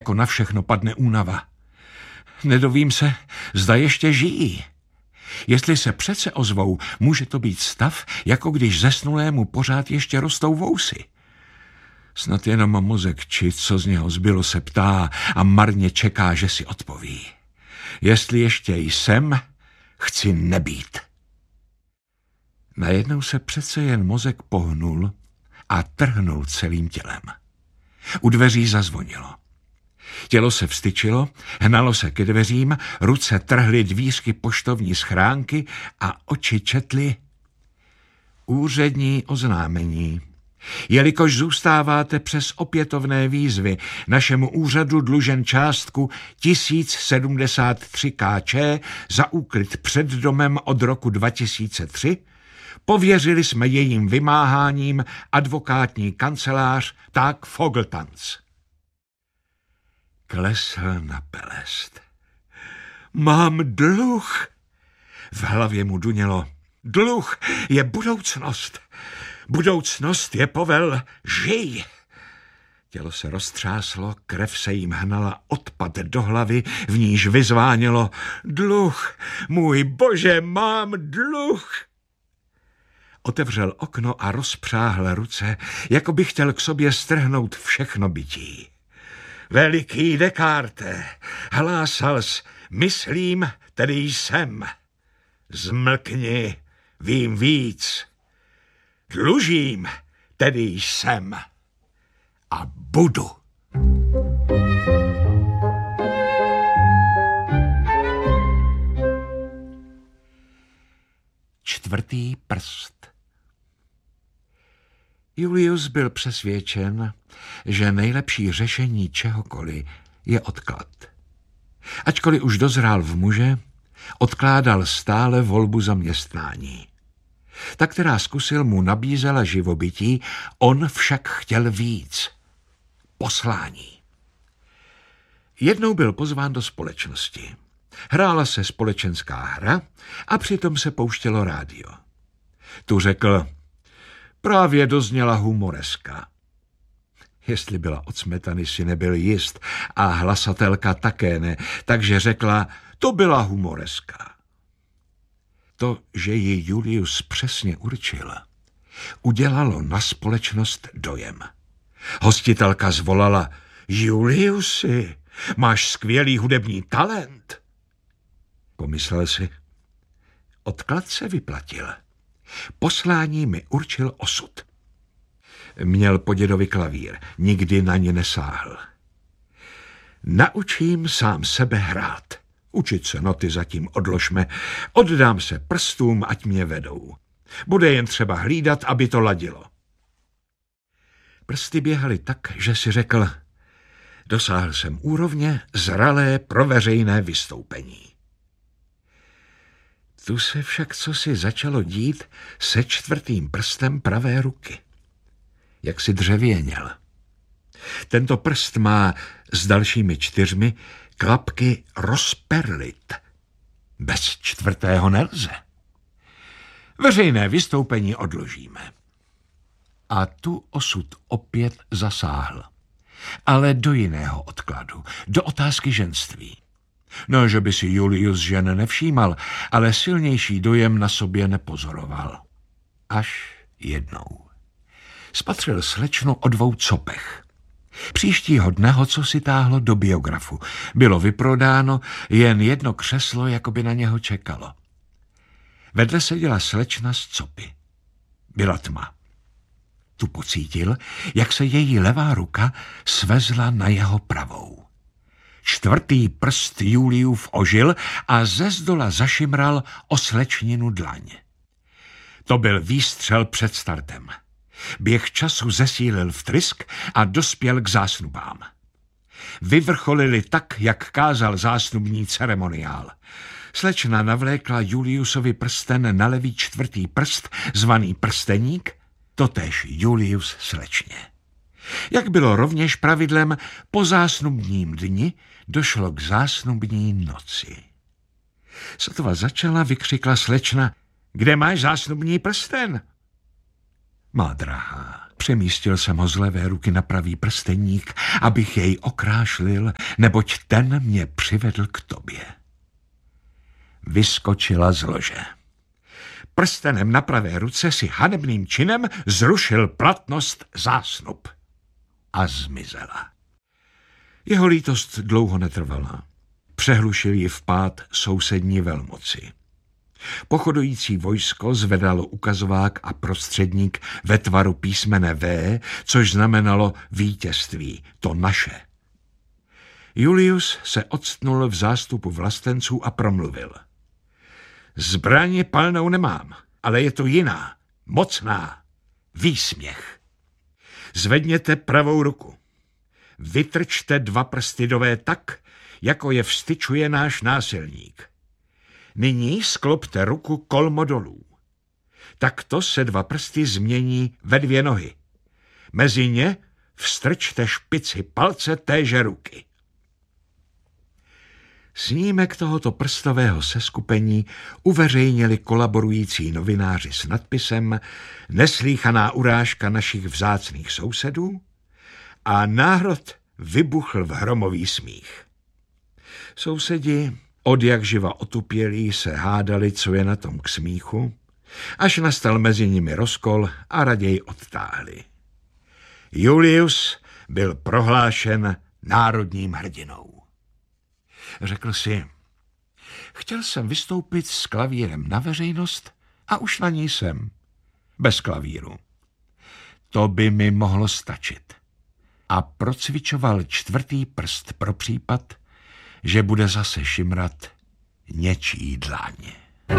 jako na všechno padne únava. Nedovím se, zda ještě žijí. Jestli se přece ozvou, může to být stav, jako když zesnulému pořád ještě rostou vousy. Snad jenom mozek či co z něho zbylo se ptá a marně čeká, že si odpoví. Jestli ještě jsem, chci nebýt. Najednou se přece jen mozek pohnul a trhnul celým tělem. U dveří zazvonilo. Tělo se vstyčilo, hnalo se ke dveřím, ruce trhly dvířky poštovní schránky a oči četly úřední oznámení. Jelikož zůstáváte přes opětovné výzvy našemu úřadu dlužen částku 1073 kč za úklid před domem od roku 2003, pověřili jsme jejím vymáháním advokátní kancelář Tak Fogeltanz. Klesl na pelest. Mám dluh. V hlavě mu dunělo. Dluh je budoucnost. Budoucnost je povel žij. Tělo se roztřáslo, krev se jim hnala odpad do hlavy, v níž vyzvánělo. Dluh, můj bože, mám dluh. Otevřel okno a rozpřáhl ruce, jako by chtěl k sobě strhnout všechno bytí. Veliký Descartes, hlásals, myslím, tedy jsem. Zmlkni, vím víc. Dlužím, tedy jsem. A budu. Čtvrtý prst. Julius byl přesvědčen, že nejlepší řešení čehokoliv je odklad. Ačkoliv už dozrál v muže, odkládal stále volbu zaměstnání. Ta, která zkusil, mu nabízela živobytí, on však chtěl víc. Poslání. Jednou byl pozván do společnosti. Hrála se společenská hra a přitom se pouštělo rádio. Tu řekl, právě dozněla humoreska. Jestli byla od smetany, si nebyl jist a hlasatelka také ne, takže řekla, to byla humoreska. To, že ji Julius přesně určil, udělalo na společnost dojem. Hostitelka zvolala, Juliusi, máš skvělý hudební talent. Pomyslel si, odklad se vyplatil. Poslání mi určil osud. Měl po dědovi klavír, nikdy na ně nesáhl. Naučím sám sebe hrát. Učit se noty zatím odložme. Oddám se prstům, ať mě vedou. Bude jen třeba hlídat, aby to ladilo. Prsty běhaly tak, že si řekl, dosáhl jsem úrovně zralé pro veřejné vystoupení. Tu se však cosi začalo dít se čtvrtým prstem pravé ruky. Jak si dřevěněl. Tento prst má s dalšími 4 klapky rozperlit. Bez čtvrtého nelze. Veřejné vystoupení odložíme. A tu osud opět zasáhl. Ale do jiného odkladu, do otázky ženství. No, že by si Julius žen nevšímal, ale silnější dojem na sobě nepozoroval. Až jednou. Spatřil slečnu o 2 copech. Příštího dne ho cosi táhlo do biografu. Bylo vyprodáno, jen jedno křeslo jakoby na něho čekalo. Vedle seděla slečna s copy. Byla tma. Tu pocítil, jak se její levá ruka svezla na jeho pravou. Čtvrtý prst Juliův ožil a ze zdola zašimral o slečninu dlaň. To byl výstřel před startem. Běh času zesílil vtrysk a dospěl k zásnubám. Vyvrcholili tak, jak kázal zásnubní ceremoniál. Slečna navlékla Juliusovi prsten na levý čtvrtý prst, zvaný prsteník, totéž Julius slečně. Jak bylo rovněž pravidlem, po zásnubním dni došlo k zásnubní noci. Sotva začala, vykřikla slečna, kde máš zásnubní prsten? Má drahá, Přemístil jsem ho z levé ruky na pravý prsteník, abych jej okrášlil, neboť ten mě přivedl k tobě. Vyskočila z lože. Prstenem na pravé ruce si hanebným činem zrušil platnost zásnub a zmizela. Jeho lítost dlouho netrvala. Přehlušil ji vpád sousední velmoci. Pochodující vojsko zvedalo ukazovák a prostředník ve tvaru písmene V, což znamenalo vítězství, to naše. Julius se octnul v zástupu vlastenců a promluvil. Zbraně palnou nemám, ale je to jiná, mocná, výsměch. Zvedněte pravou ruku. Vytrčte 2 prsty do V tak, jako je vstyčuje náš násilník. Nyní sklopte ruku kolmo dolů. Takto se 2 prsty změní ve 2 nohy. Mezi ně vstrčte špici palce téže ruky. Snímek tohoto prstového seskupení uveřejnili kolaborující novináři s nadpisem Neslýchaná urážka našich vzácných sousedů a národ vybuchl v hromový smích. Sousedi, odjakživa otupělí, se hádali, co je na tom k smíchu, až nastal mezi nimi rozkol a raději odtáhli. Julius byl prohlášen národním hrdinou. Řekl si, chtěl jsem vystoupit s klavírem na veřejnost a už na ní jsem, bez klavíru. To by mi mohlo stačit. A procvičoval 4. prst pro případ, že bude zase šimrat něčí dláně.